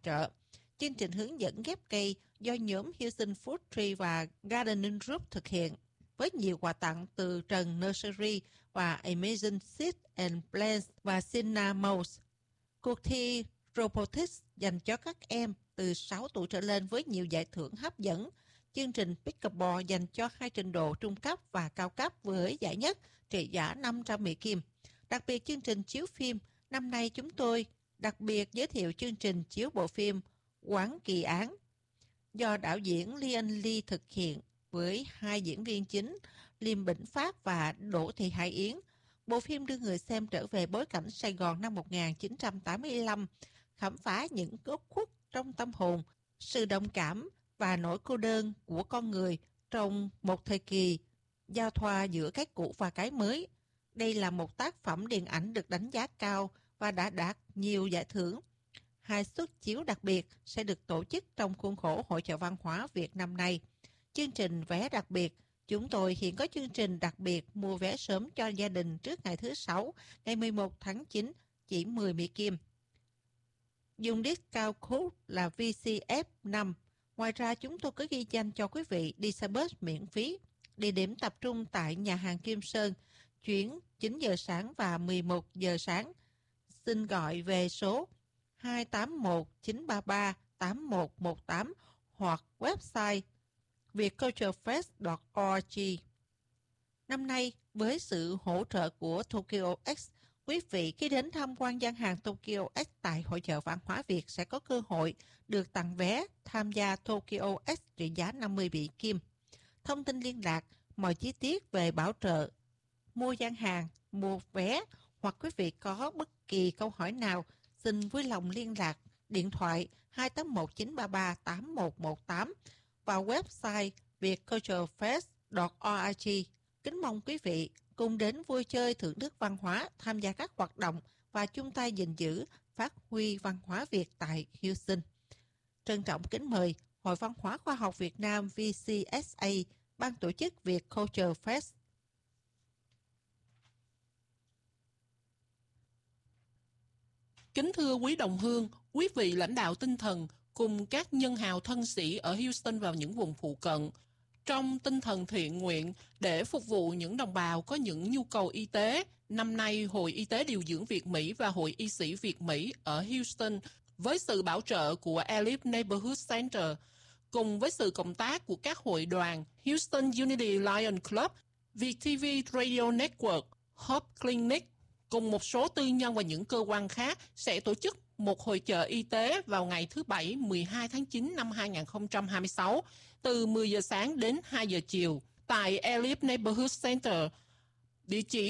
trợ. Chương trình hướng dẫn ghép cây do nhóm Houston Fruit Tree và Gardening Group thực hiện, với nhiều quà tặng từ Trần Nursery và Amazing Seeds and Plants và Cinnamous. Cuộc thi Robotics dành cho các em từ 6 tuổi trở lên với nhiều giải thưởng hấp dẫn. Chương trình Pickleball dành cho 2 trình độ trung cấp và cao cấp với giải nhất trị giá 500 Mỹ Kim. Đặc biệt chương trình chiếu phim, năm nay chúng tôi đặc biệt giới thiệu chương trình chiếu bộ phim Quán Kỳ Án do đạo diễn Lian Lee thực hiện với 2 diễn viên chính Liêm Bỉnh Phát và Đỗ Thị Hải Yến. Bộ phim đưa người xem trở về bối cảnh Sài Gòn năm 1985, khám phá những góc khuất trong tâm hồn, sự đồng cảm và nỗi cô đơn của con người trong một thời kỳ giao thoa giữa cái cũ và cái mới. Đây là một tác phẩm điện ảnh được đánh giá cao và đã đạt nhiều giải thưởng. 2 suất chiếu đặc biệt sẽ được tổ chức trong khuôn khổ Hội chợ văn hóa Việt năm nay. Chương trình vé đặc biệt, chúng tôi hiện có chương trình đặc biệt mua vé sớm cho gia đình trước ngày thứ Sáu, ngày 11 tháng 9, chỉ 10 Mỹ Kim. Dùng discount code là VCF5. Ngoài ra, chúng tôi có ghi danh cho quý vị đi xe bus miễn phí. Địa điểm tập trung tại nhà hàng Kim Sơn, chuyến 9 giờ sáng và 11 giờ sáng. Xin gọi về số 281-933-8118 hoặc website vietculturefest.org. Năm nay, với sự hỗ trợ của Tokyo X, quý vị khi đến tham quan gian hàng Tokyo X tại Hội chợ văn hóa Việt sẽ có cơ hội được tặng vé tham gia Tokyo X trị giá 50 Mỹ Kim. Thông tin liên lạc, mọi chi tiết về bảo trợ, mua gian hàng, mua vé hoặc quý vị có bất kỳ câu hỏi nào, xin vui lòng liên lạc điện thoại 281-933-8118 vào website vietculturefest.org. Kính mong quý vị cùng đến vui chơi thưởng thức văn hóa, tham gia các hoạt động và chung tay gìn giữ, phát huy văn hóa Việt tại Houston. Trân trọng kính mời Hội Văn hóa Khoa học Việt Nam VCSA, ban tổ chức Vietculture Fest. Kính thưa quý đồng hương, quý vị lãnh đạo tinh thần cùng các nhân hào thân sĩ ở Houston và những vùng phụ cận, trong tinh thần thiện nguyện để phục vụ những đồng bào có những nhu cầu y tế, năm nay Hội Y tế Điều dưỡng Việt Mỹ và Hội Y sĩ Việt Mỹ ở Houston với sự bảo trợ của Elite Neighborhood Center, cùng với sự cộng tác của các hội đoàn Houston Unity Lion Club, VTV Radio Network, Hope Clinic, cùng một số tư nhân và những cơ quan khác sẽ tổ chức một hội chợ y tế vào ngày thứ Bảy 12 tháng 9 năm 2026 từ 10 giờ sáng đến 2 giờ chiều tại Elite Neighborhood Center, địa chỉ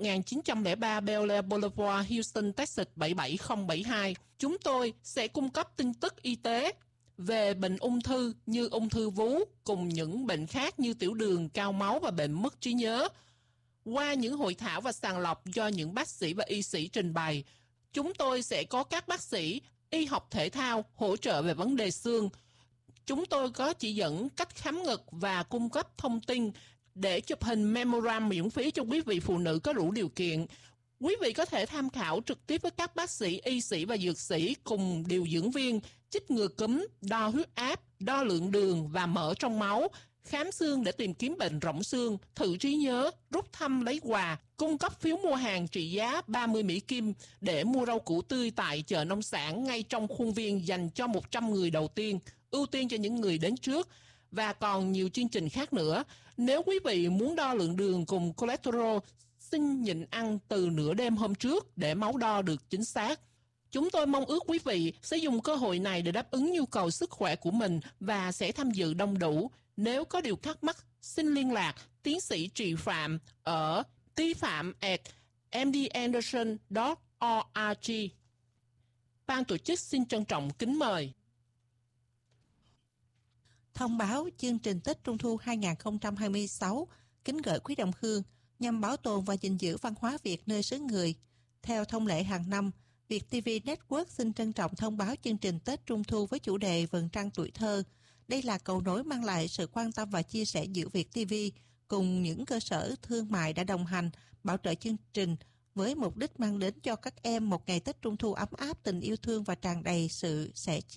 11903 Bel Air Boulevard, Houston, Texas 77072. Chúng tôi sẽ cung cấp tin tức y tế về bệnh ung thư như ung thư vú cùng những bệnh khác như tiểu đường, cao máu và bệnh mất trí nhớ. Qua những hội thảo và sàng lọc do những bác sĩ và y sĩ trình bày, chúng tôi sẽ có các bác sĩ y học thể thao hỗ trợ về vấn đề xương. Chúng tôi có chỉ dẫn cách khám ngực và cung cấp thông tin để chụp hình mammogram miễn phí cho quý vị phụ nữ có đủ điều kiện. Quý vị có thể tham khảo trực tiếp với các bác sĩ, y sĩ và dược sĩ cùng điều dưỡng viên, chích ngừa cúm, đo huyết áp, đo lượng đường và mỡ trong máu, khám xương để tìm kiếm bệnh rỗng xương, thử trí nhớ, rút thăm lấy quà, cung cấp phiếu mua hàng trị giá 30 Mỹ Kim để mua rau củ tươi tại chợ nông sản ngay trong khuôn viên dành cho 100 người đầu tiên, ưu tiên cho những người đến trước, và còn nhiều chương trình khác nữa. Nếu quý vị muốn đo lượng đường cùng cholesterol, xin nhịn ăn từ nửa đêm hôm trước để máu đo được chính xác. Chúng tôi mong ước quý vị sẽ dùng cơ hội này để đáp ứng nhu cầu sức khỏe của mình và sẽ tham dự đông đủ. Nếu có điều thắc mắc, xin liên lạc tiến sĩ Trị Phạm ở tpham@mdanderson.org. Ban tổ chức xin trân trọng kính mời. Thông báo chương trình Tết Trung thu 2026 kính gửi quý đồng hương nhằm bảo tồn và gìn giữ văn hóa Việt nơi xứ người. Theo thông lệ hàng năm, VietTV Network xin trân trọng thông báo chương trình Tết Trung thu với chủ đề Vầng trăng tuổi thơ. Đây là cầu nối mang lại sự quan tâm và chia sẻ giữa VietTV cùng những cơ sở thương mại đã đồng hành, bảo trợ chương trình với mục đích mang đến cho các em một ngày Tết Trung thu ấm áp, tình yêu thương và tràn đầy sự sẻ chia.